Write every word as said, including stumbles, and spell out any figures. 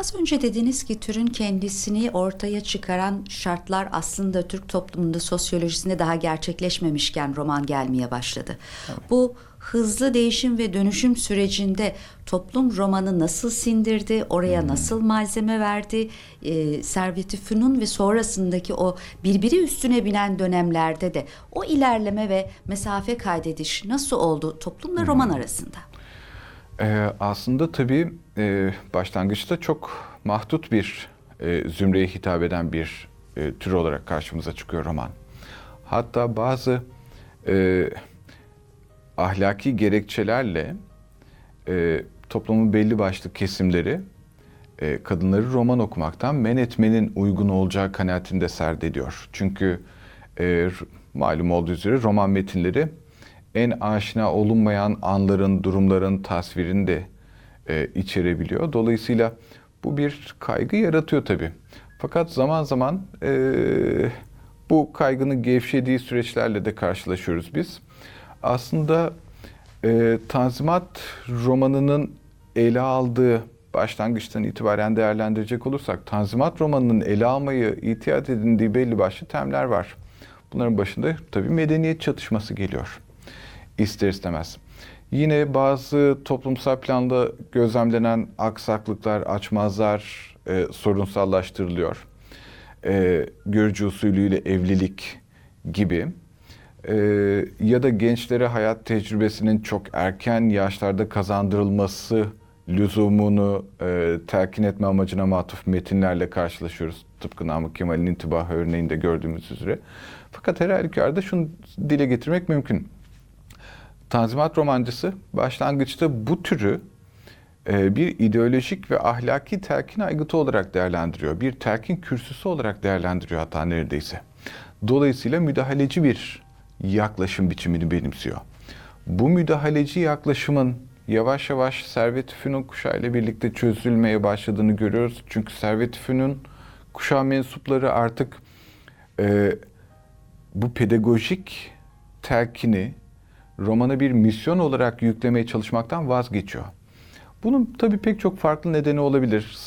Az önce dediniz ki türün kendisini ortaya çıkaran şartlar aslında Türk toplumunda sosyolojisinde daha gerçekleşmemişken roman gelmeye başladı. Evet. Bu hızlı değişim ve dönüşüm sürecinde toplum romanı nasıl sindirdi, oraya hmm. nasıl malzeme verdi, e, Servet-i Fünun ve sonrasındaki o birbiri üstüne binen dönemlerde de o ilerleme ve mesafe kaydediş nasıl oldu toplumla hmm. roman arasında? Ee, aslında tabii e, başlangıçta çok mahdut bir e, zümreye hitap eden bir e, tür olarak karşımıza çıkıyor roman. Hatta bazı e, ahlaki gerekçelerle e, toplumun belli başlı kesimleri e, kadınları roman okumaktan men etmenin uygun olacağı kanaatinde serdediyor. Çünkü e, malum olduğu üzere roman metinleri en aşina olunmayan anların, durumların tasvirini de e, içerebiliyor. Dolayısıyla bu bir kaygı yaratıyor tabii. Fakat zaman zaman e, bu kaygının gevşediği süreçlerle de karşılaşıyoruz biz. Aslında e, Tanzimat romanının ele aldığı başlangıçtan itibaren değerlendirecek olursak, Tanzimat romanının ele almayı itiat edindiği belli başlı temler var. Bunların başında tabii medeniyet çatışması geliyor. İster istemez. Yine bazı toplumsal planda gözlemlenen aksaklıklar, açmazlar e, sorunsallaştırılıyor. E, görücü usulüyle evlilik gibi. E, ya da gençlere hayat tecrübesinin çok erken yaşlarda kazandırılması lüzumunu e, telkin etme amacına matuf metinlerle karşılaşıyoruz. Tıpkı Namık Kemal'in intibah örneğinde gördüğümüz üzere. Fakat her halükarda şunu dile getirmek mümkün. Tanzimat romancısı başlangıçta bu türü e, bir ideolojik ve ahlaki telkin aygıtı olarak değerlendiriyor. Bir telkin kürsüsü olarak değerlendiriyor hatta neredeyse. Dolayısıyla müdahaleci bir yaklaşım biçimini benimsiyor. Bu müdahaleci yaklaşımın yavaş yavaş Servet-i Fünun kuşağı ile birlikte çözülmeye başladığını görüyoruz. Çünkü Servet-i Fünun kuşağı mensupları artık e, bu pedagojik telkini romana bir misyon olarak yüklemeye çalışmaktan vazgeçiyor. Bunun tabii pek çok farklı nedeni olabilir.